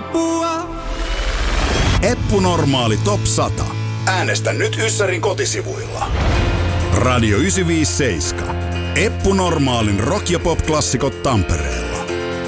apua. Eppu Normaali Top 100. Äänestä nyt Yssärin kotisivuilla. Radio 957. Eppu Normaalin rock- ja pop-klassikot Tampereella.